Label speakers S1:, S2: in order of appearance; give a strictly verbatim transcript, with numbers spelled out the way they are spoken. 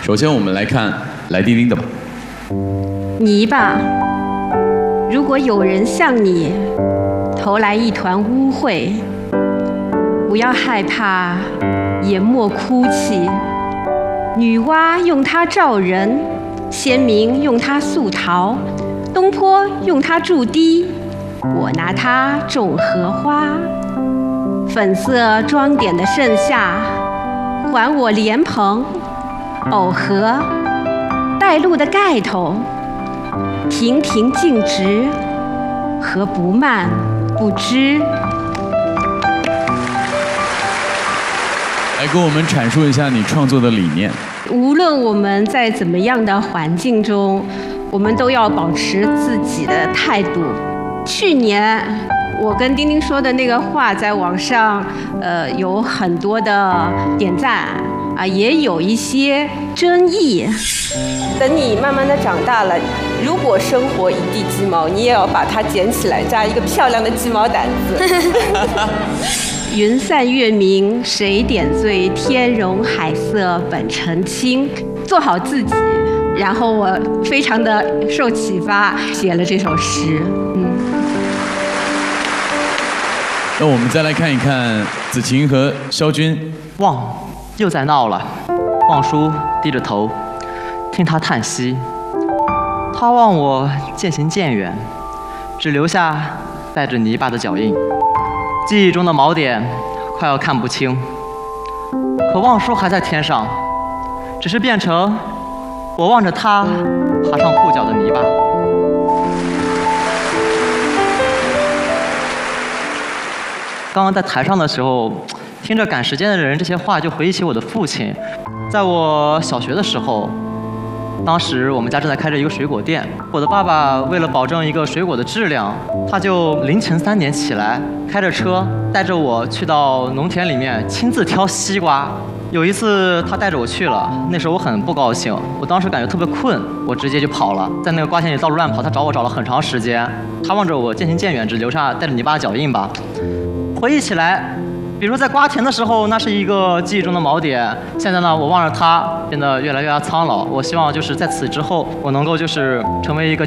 S1: 首先我们来看来丁丁的吧。
S2: 泥巴，如果有人向你投来一团污秽，不要害怕，也莫哭泣。女娲用它照人，先民用它塑陶，东坡用它筑堤，我拿它种荷花。粉色装点的盛夏，还我莲蓬、藕荷、带露的盖头，亭亭净植，何不慢不知？
S1: 来跟我们阐述一下你创作的理念。
S2: 无论我们在怎么样的环境中，我们都要保持自己的态度。去年我跟丁丁说的那个话，在网上呃有很多的点赞啊，也有一些争议。等你慢慢的长大了，如果生活一地鸡毛，你也要把它捡起来，扎一个漂亮的鸡毛掸子。云散月明谁点缀，天容海色本澄清。做好自己，然后我非常的受启发，写了这首诗。嗯。
S1: 那我们再来看一看子晴和肖军。
S3: 望又在闹了，望叔低着头，听他叹息。他望我渐行渐远，只留下带着泥巴的脚印。记忆中的锚点快要看不清，可望叔还在天上，只是变成我望着他爬上裤脚的泥巴。刚刚在台上的时候，听着赶时间的人这些话，就回忆起我的父亲。在我小学的时候，当时我们家正在开着一个水果店，我的爸爸为了保证一个水果的质量，他就凌晨三点起来，开着车带着我去到农田里面亲自挑西瓜。有一次他带着我去了，那时候我很不高兴，我当时感觉特别困，我直接就跑了，在那个瓜田里到处乱跑，他找我找了很长时间。他望着我渐行渐远，只留下带着泥巴的脚印吧。回忆起来，比如在瓜田的时候，那是一个记忆中的锚点。现在呢，我望着它变得越来越苍老。我希望就是在此之后，我能够就是成为一个